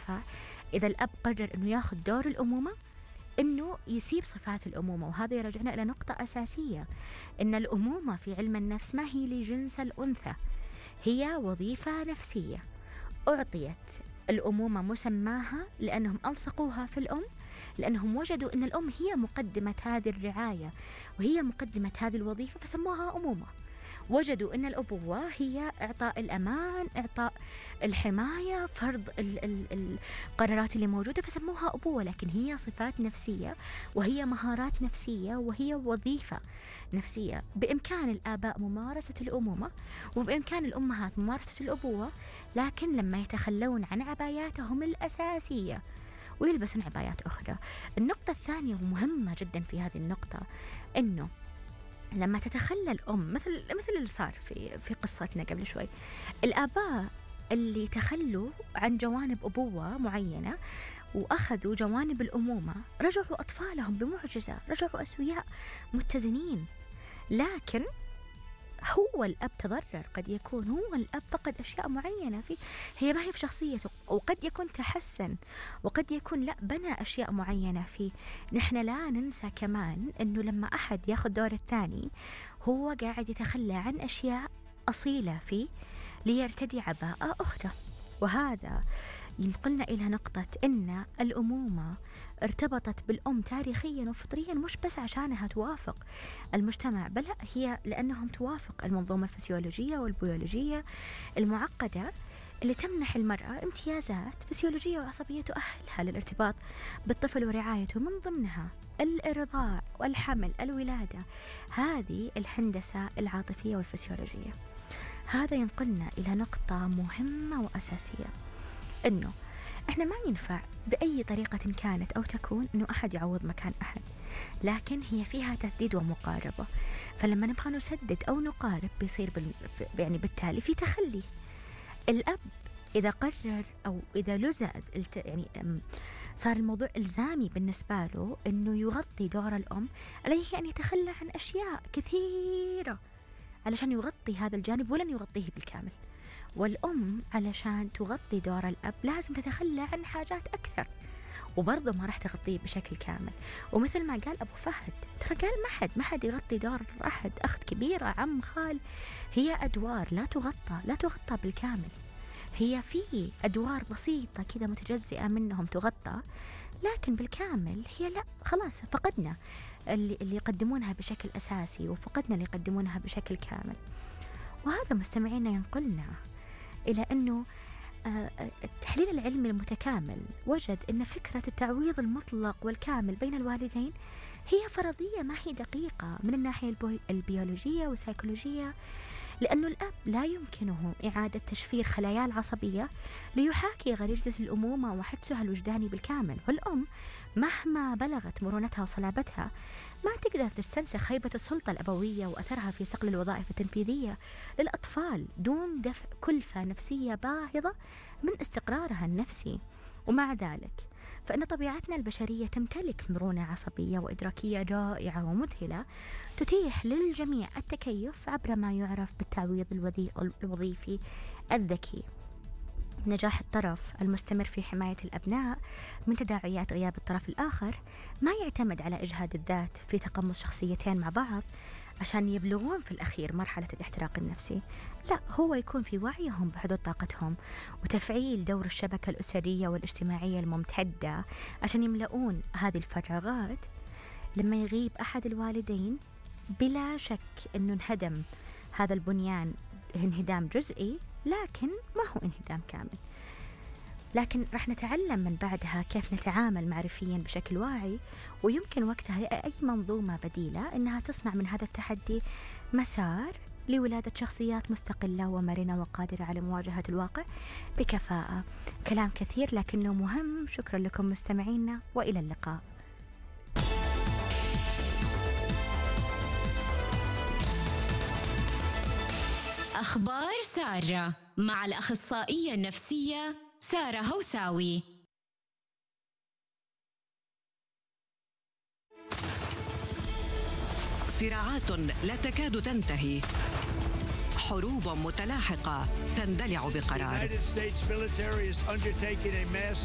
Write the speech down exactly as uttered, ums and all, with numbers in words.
ينفع إذا الأب قرر أنه ياخذ دور الأمومة أنه يسيب صفات الأمومة. وهذا يرجعنا إلى نقطة أساسية، أن الأمومة في علم النفس ما هي لجنس الأنثى، هي وظيفة نفسية أعطيت الأمومة مسماها لأنهم ألصقوها في الأم، لأنهم وجدوا أن الأم هي مقدمة هذه الرعاية وهي مقدمة هذه الوظيفة فسموها أمومة. وجدوا أن الأبوة هي إعطاء الأمان، إعطاء الحماية، فرض ال ال القرارات اللي موجودة فسموها أبوة، لكن هي صفات نفسية وهي مهارات نفسية وهي وظيفة نفسية. بإمكان الآباء ممارسة الأمومة وبإمكان الأمهات ممارسة الأبوة، لكن لما يتخلون عن عباياتهم الأساسية ويلبسون عبايات أخرى. النقطة الثانية ومهمة جدا في هذه النقطة، أنه لما تتخلى الأم مثل مثل اللي صار في في قصتنا قبل شوي، الآباء اللي تخلوا عن جوانب أبوة معينة وأخذوا جوانب الأمومة رجعوا أطفالهم بمعجزة، رجعوا أسوياء متزنين. لكن هو الأب تضرر، قد يكون هو الأب فقد أشياء معينة فيه هي ما هي في شخصيته، وقد يكون تحسن وقد يكون لا بنى أشياء معينة فيه. نحن لا ننسى كمان أنه لما أحد ياخذ دور الثاني هو قاعد يتخلى عن أشياء أصيلة فيه ليرتدي عباءة أخرى. وهذا ينقلنا إلى نقطة أن الأمومة ارتبطت بالأم تاريخيا وفطريا، مش بس عشانها توافق المجتمع، بل هي لأنهم توافق المنظومة الفسيولوجية والبيولوجية المعقدة اللي تمنح المرأة امتيازات فسيولوجية وعصبية تؤهلها للارتباط بالطفل ورعايته، من ضمنها الإرضاع والحمل، الولادة، هذه الهندسة العاطفية والفسيولوجية. هذا ينقلنا إلى نقطة مهمة وأساسية، أنه إحنا ما ينفع بأي طريقة كانت أو تكون أنه أحد يعوض مكان أحد، لكن هي فيها تسديد ومقاربة. فلما نبغى نسدد أو نقارب بيصير بال... يعني بالتالي في تخلي. الأب إذا قرر أو إذا لزم يعني صار الموضوع إلزامي بالنسبة له أنه يغطي دور الأم، عليه أن يتخلى عن أشياء كثيرة علشان يغطي هذا الجانب ولن يغطيه بالكامل. والأم علشان تغطي دور الأب لازم تتخلى عن حاجات أكثر وبرضه ما راح تغطيه بشكل كامل. ومثل ما قال أبو فهد، ترى قال ما حد ما حد يغطي دور أحد، أخت كبيرة، عم، خال، هي أدوار لا تغطى لا تغطى بالكامل. هي في أدوار بسيطة كذا متجزئة منهم تغطى، لكن بالكامل هي لا، خلاص فقدنا اللي, اللي يقدمونها بشكل أساسي وفقدنا اللي يقدمونها بشكل كامل. وهذا مستمعينا ينقلنا إلى أنه التحليل العلمي المتكامل وجد أن فكرة التعويض المطلق والكامل بين الوالدين هي فرضية ما هي دقيقة من الناحية البيولوجية والسيكولوجية، لأنه الأب لا يمكنه إعادة تشفير خلاياه العصبية ليحاكي غريزة الأمومة وحدسها الوجداني بالكامل. والأم مهما بلغت مرونتها وصلابتها ما تقدر تستنسخ هيبة السلطة الأبوية وأثرها في صقل الوظائف التنفيذية للأطفال دون دفع كلفة نفسية باهظة من استقرارها النفسي. ومع ذلك فإن طبيعتنا البشرية تمتلك مرونة عصبية وإدراكية رائعة ومذهلة تتيح للجميع التكيف عبر ما يعرف بالتعويض الوظيفي الذكي. نجاح الطرف المستمر في حماية الأبناء من تداعيات غياب الطرف الآخر ما يعتمد على إجهاد الذات في تقمص شخصيتين مع بعض عشان يبلغون في الأخير مرحلة الاحتراق النفسي، لا، هو يكون في وعيهم بحدود طاقتهم وتفعيل دور الشبكة الأسرية والاجتماعية الممتدة عشان يملؤون هذه الفراغات. لما يغيب أحد الوالدين بلا شك أنه انهدم هذا البنيان انهدام جزئي، لكن ما هو انهدام كامل. لكن راح نتعلم من بعدها كيف نتعامل معرفيا بشكل واعي، ويمكن وقتها لأي منظومة بديلة أنها تصنع من هذا التحدي مسار لولادة شخصيات مستقلة ومرنة وقادرة على مواجهة الواقع بكفاءة. كلام كثير لكنه مهم. شكرا لكم مستمعينا وإلى اللقاء. أخبار سارة مع الأخصائية النفسية سارة هوساوي. صراعات لا تكاد تنتهي، حروب متلاحقة تندلع بقرار.